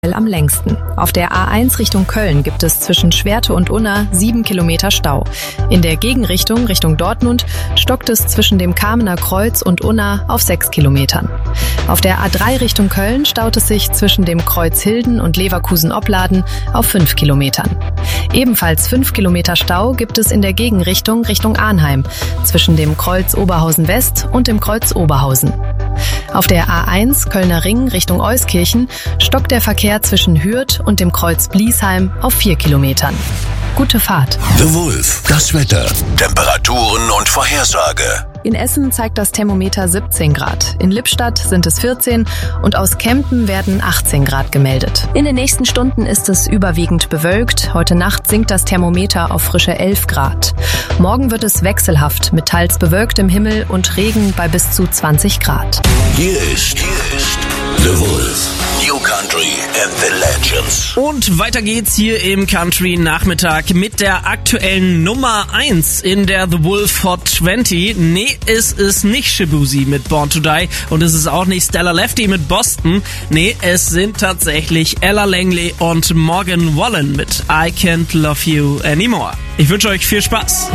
am längsten. Auf der A1 Richtung Köln gibt es zwischen Schwerte und Unna 7 Kilometer Stau. In der Gegenrichtung Richtung Dortmund stockt es zwischen dem Kamener Kreuz und Unna auf 6 Kilometern. Auf der A3 Richtung Köln staut es sich zwischen dem Kreuz Hilden und Leverkusen-Opladen auf 5 Kilometern. Ebenfalls 5 Kilometer Stau gibt es in der Gegenrichtung Richtung Arnheim zwischen dem Kreuz Oberhausen West und dem Kreuz Oberhausen. Auf der A1 Kölner Ring Richtung Euskirchen stockt der Verkehr zwischen Hürth und dem Kreuz Bliesheim auf 4 Kilometern. Gute Fahrt. The Wolf, das Wetter, Temperaturen und Vorhersage. In Essen zeigt das Thermometer 17 Grad. In Lippstadt sind es 14 und aus Kempen werden 18 Grad gemeldet. In den nächsten Stunden ist es überwiegend bewölkt. Heute Nacht sinkt das Thermometer auf frische 11 Grad. Morgen wird es wechselhaft mit teils bewölktem Himmel und Regen bei bis zu 20 Grad. Hier ist The Wolf. New Country and the Legends. Und weiter geht's hier im Country Nachmittag mit der aktuellen Nummer 1 in der The Wolf Hot 20. Nee, es ist nicht Shibuzi mit Born to Die und es ist auch nicht Stella Lefty mit Boston. Nee, es sind tatsächlich Ella Langley und Morgan Wallen mit I Can't Love You Anymore. Ich wünsche euch viel Spaß.